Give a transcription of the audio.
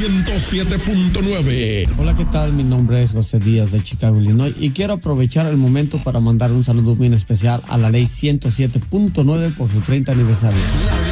107.9. Hola, ¿qué tal? Mi nombre es José Díaz de Chicago, Illinois, y quiero aprovechar el momento para mandar un saludo muy especial a la ley 107.9 por su 30 aniversario.